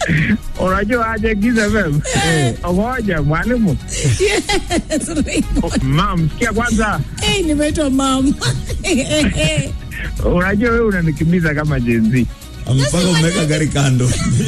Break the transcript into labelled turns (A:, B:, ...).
A: Unajua aje Giza FM? Ngoja mwalimu.
B: Yes, Raymond.
A: Mam, sikia kwanza.
B: Nimeitwa mam.
A: Unajua wewe unanikimbiza kama Gen Z.
C: Mpaka umeweka gari kando.